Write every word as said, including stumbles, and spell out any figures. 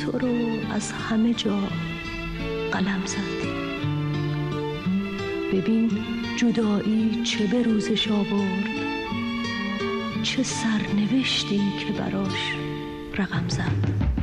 تو رو از همه جا قلم زد. ببین جدایی چه به روزش آورد، چه سرنوشتی که براش رقم زد.